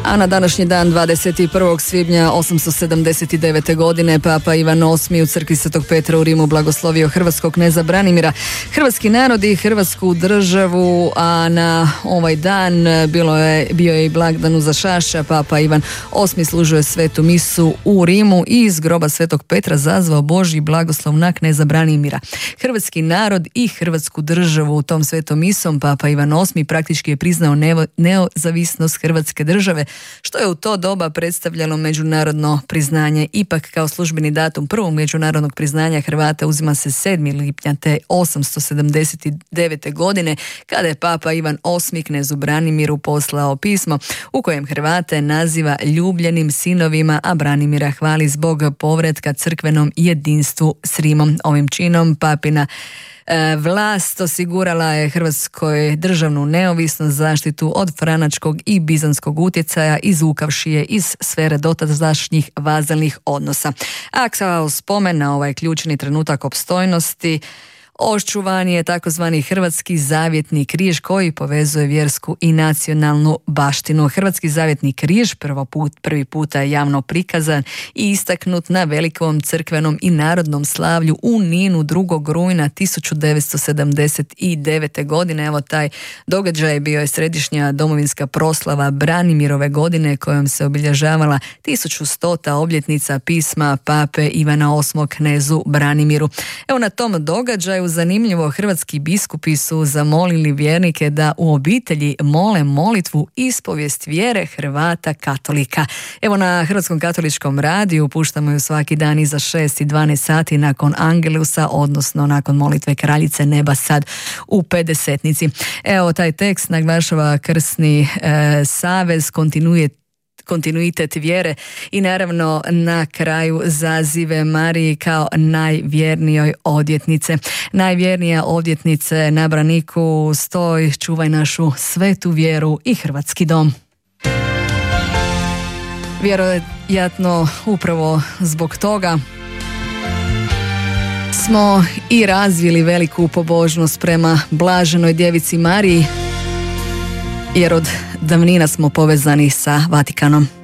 A na današnji dan 21. svibnja 879. godine Papa Ivan VIII u crkvi Svetog Petra u Rimu blagoslovio hrvatskog kneza Branimira, hrvatski narod i hrvatsku državu, a na ovaj dan bio je i blagdan Uzašaša. Papa Ivan VIII služio je svetu misu u Rimu i iz groba Svetog Petra zazvao Božji blagoslov na kneza Branimira. Hrvatski narod i hrvatsku državu u tom svetom misom Papa Ivan VIII praktički je priznao nezavisnost Hrvatske države, što je u to doba predstavljalo međunarodno priznanje. Ipak kao službeni datum prvog međunarodnog priznanja Hrvata uzima se 7. lipnja te 879. godine, kada je Papa Ivan VIII knezu Branimiru poslao pismo u kojem Hrvate naziva ljubljenim sinovima, a Branimira hvali zbog povratka crkvenom jedinstvu s Rimom. Ovim činom papina vlast osigurala je Hrvatskoj državnu neovisnost, zaštitu od franačkog i bizanskog utjecaja, izvukavši je iz sfere dotadašnjih vazalnih odnosa. A kao spomen na ovaj ključni trenutak opstojnosti očuvan je takozvani Hrvatski zavjetni križ koji povezuje vjersku i nacionalnu baštinu. Hrvatski zavjetni križ prvi puta je javno prikazan i istaknut na velikom crkvenom i narodnom slavlju u Ninu 2. rujna 1979. godine. Evo, taj događaj bio je središnja domovinska proslava Branimirove godine kojom se obilježavala 1100. obljetnica pisma Pape Ivana VIII knezu Branimiru. Evo, na tom događaju zanimljivo, hrvatski biskupi su zamolili vjernike da u obitelji mole molitvu ispovijest vjere Hrvata katolika. Evo, na Hrvatskom katoličkom radiju puštamo ju svaki dan iza 6 i 12 sati nakon Angelusa, odnosno nakon molitve Kraljice neba sad u 50-nici. Evo, taj tekst naglašava krsni savez, kontinuitet vjere i naravno na kraju zazive Mariji kao najvjernijoj odvjetnice. Najvjernija odvjetnice na braniku, stoj, čuvaj našu svetu vjeru i hrvatski dom. Vjerojatno upravo zbog toga smo i razvili veliku pobožnost prema blaženoj djevici Mariji, jer od davnina smo povezani sa Vatikanom.